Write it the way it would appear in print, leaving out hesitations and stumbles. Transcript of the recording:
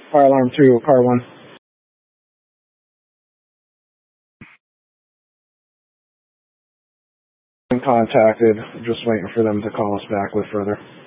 Fire alarm 2, car 1. Contacted, just waiting for them to call us back with further.